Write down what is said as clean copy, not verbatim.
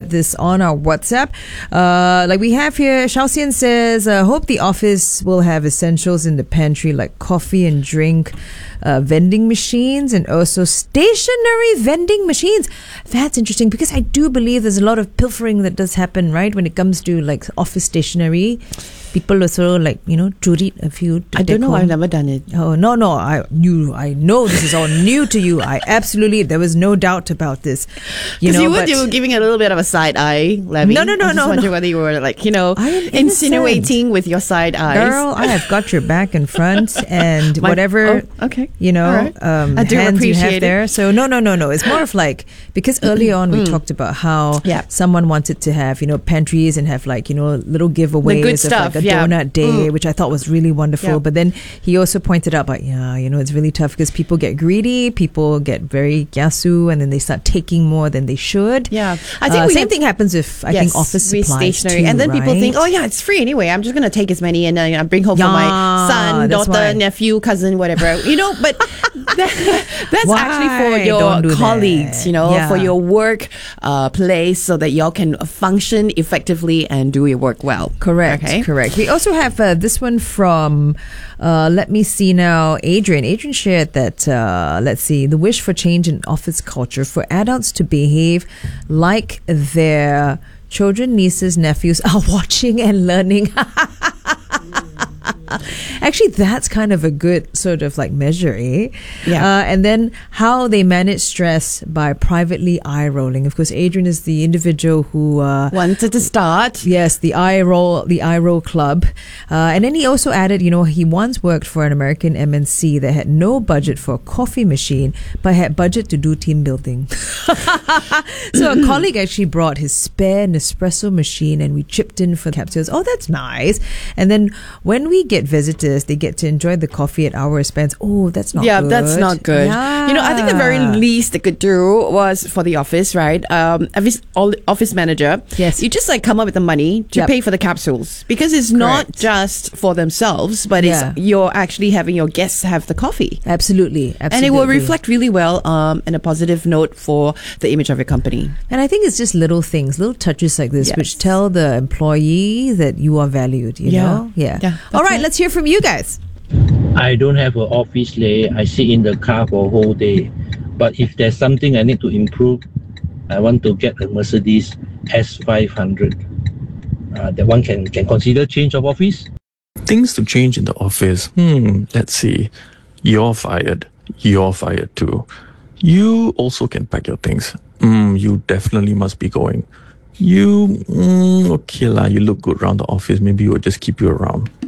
this on our WhatsApp. Like we have here, Xiaoxian says, hope the office will have essentials in the pantry like coffee and drink, vending machines, and also stationary vending machines. That's interesting because I do believe there's a lot of pilfering that does happen, right? When it comes to like office stationery. People also chorit a few. I don't know. I've never done it. Oh no! I know this is all new to you. There was no doubt about this. You were giving a little bit of a side eye, Levy. No. I just wonder whether you were insinuating with your side eyes. Girl, I have got your back and front and whatever. Oh, okay. Right. I do hands you have appreciate there. it. So no. It's more of like because early on we talked about how someone wanted to have pantries and have little giveaways the good of stuff. Like a donut day, which I thought was really wonderful. Yeah. But then he also pointed out, it's really tough because people get greedy, people get very gyasu, and then they start taking more than they should. Yeah, I think same thing happens with I think office supplies stationery, too, and then people right? think, it's free anyway. I'm just gonna take as many and then bring home for my son, daughter, nephew, cousin, whatever. But that's actually for your colleagues. For your work place, so that y'all can function effectively and do your work well. Correct. Okay? Correct. We also have this one from, let me see now, Adrian. Adrian shared that, let's see, the wish for change in office culture for adults to behave like their children, nieces, nephews are watching and learning. Actually, that's kind of a good sort of like measure, eh? Yeah. And then how they manage stress by privately eye rolling. Of course, Adrian is the individual who wanted to start. Yes, the eye roll club. And then he also added, he once worked for an American MNC that had no budget for a coffee machine, but had budget to do team building. So a colleague actually brought his spare Nespresso machine and we chipped in for capsules. Oh, that's nice. And then when we get visitors, they get to enjoy the coffee at our expense. Oh, that's not good. Yeah, that's not good. Yeah. I think the very least they could do was for the office, right? Office manager. Yes. You just come up with the money to pay for the capsules because it's not just for themselves, but it's you're actually having your guests have the coffee. Absolutely. And it will reflect really well in a positive note for the image of your company. And I think it's just little things, little touches like this, which tell the employee that you are valued, you know? Yeah. All right, let's hear from you guys. I don't have an office lay. I sit in the car for a whole day. But if there's something I need to improve, I want to get a Mercedes S500. That one can consider change of office. Things to change in the office. Let's see. You're fired. You're fired too. You also can pack your things. You definitely must be going. You, okay lah, you look good around the office. Maybe we'll just keep you around.